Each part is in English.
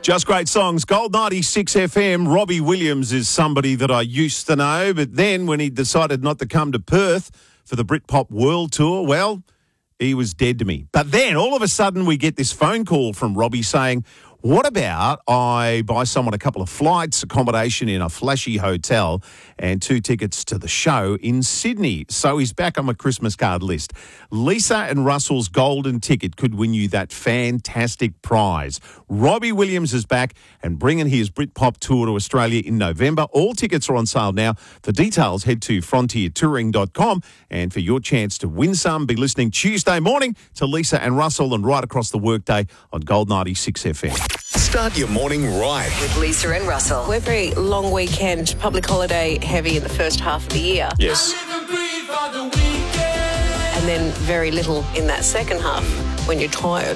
Just great songs. Gold 96 FM. Robbie Williams is somebody that I used to know, but then when he decided not to come to Perth for the Britpop World Tour, well, he was dead to me. But then all of a sudden we get this phone call from Robbie saying, what about I buy someone a couple of flights, accommodation in a flashy hotel and 2 tickets to the show in Sydney? So he's back on my Christmas card list. Lisa and Russell's golden ticket could win you that fantastic prize. Robbie Williams is back and bringing his Britpop tour to Australia in November. All tickets are on sale now. For details, head to frontiertouring.com. And for your chance to win some, be listening Tuesday morning to Lisa and Russell and right across the workday on Gold 96 FM. Start your morning right with Lisa and Russell. We're very long weekend, public holiday heavy in the first half of the year. Yes. And then very little in that second half when you're tired.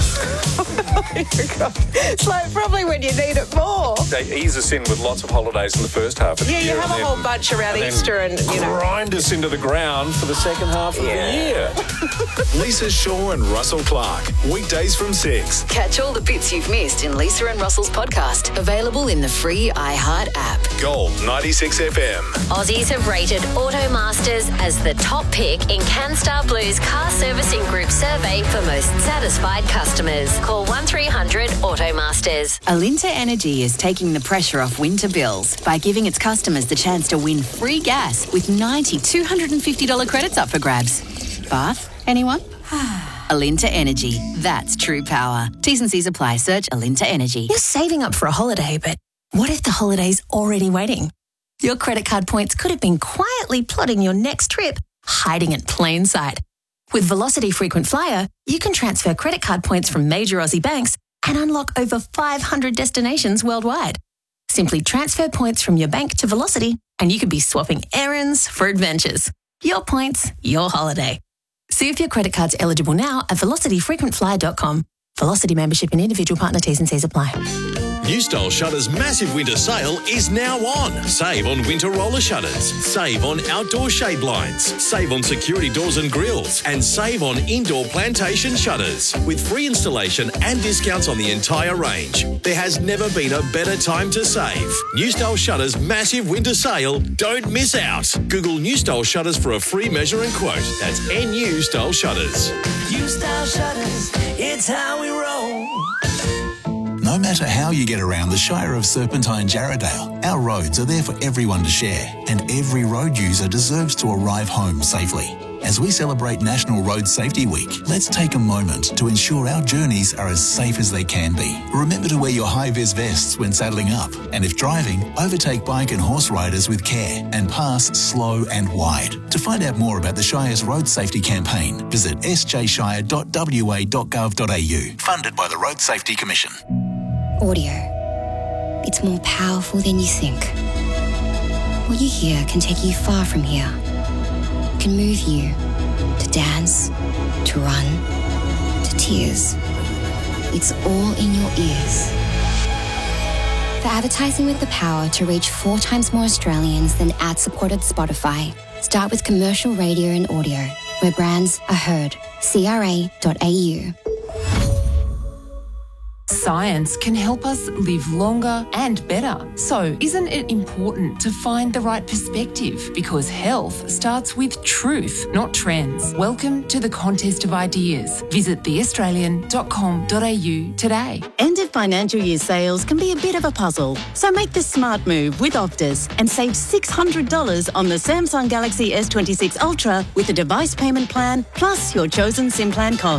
It's like probably when you need it more. They ease us in with lots of holidays in the first half of the year. Yeah, you have a whole bunch around Easter and, grind us into the ground for the second half of the year. Lisa Shaw and Russell Clark. Weekdays from 6. Catch all the bits you've missed in Lisa and Russell's podcast. Available in the free iHeart app. Gold 96 FM. Aussies have rated Automasters as the top pick in CanStar Blue's car servicing group survey for most satisfied customers. Call 1300 Automasters. Alinta Energy is taking the pressure off winter bills by giving its customers the chance to win free gas with 90 $250 credits up for grabs. Bath? Anyone? Alinta Energy. That's true power. T's and C's apply. Search Alinta Energy. You're saving up for a holiday, but what if the holiday's already waiting? Your credit card points could have been quietly plotting your next trip, hiding in plain sight. With Velocity Frequent Flyer, you can transfer credit card points from major Aussie banks and unlock over 500 destinations worldwide. Simply transfer points from your bank to Velocity and you could be swapping errands for adventures. Your points, your holiday. See if your credit card's eligible now at velocityfrequentflyer.com. Velocity membership and individual partner T's and C's apply. New Style Shutters' massive winter sale is now on. Save on winter roller shutters. Save on outdoor shade blinds. Save on security doors and grills. And save on indoor plantation shutters. With free installation and discounts on the entire range. There has never been a better time to save. New Style Shutters' massive winter sale. Don't miss out. Google New Style Shutters for a free measure and quote. That's NU Style Shutters. New Style Shutters, it's how we roll. No matter how you get around the Shire of Serpentine Jarrahdale, our roads are there for everyone to share, and every road user deserves to arrive home safely. As we celebrate National Road Safety Week, let's take a moment to ensure our journeys are as safe as they can be. Remember to wear your high-vis vests when saddling up, and if driving, overtake bike and horse riders with care and pass slow and wide. To find out more about the Shire's road safety campaign, visit sjshire.wa.gov.au. Funded by the Road Safety Commission. Audio. It's more powerful than you think. What you hear can take you far from here. It can move you to dance, to run, to tears. It's all in your ears. For advertising with the power to reach 4 times more Australians than ad-supported Spotify, start with commercial radio and audio, where brands are heard. CRA.au. Science can help us live longer and better. So, isn't it important to find the right perspective? Because health starts with truth, not trends. Welcome to the Contest of Ideas. Visit theaustralian.com.au today. End of financial year sales can be a bit of a puzzle. So make the smart move with Optus and save $600 on the Samsung Galaxy S26 Ultra with a device payment plan plus your chosen SIM plan cost.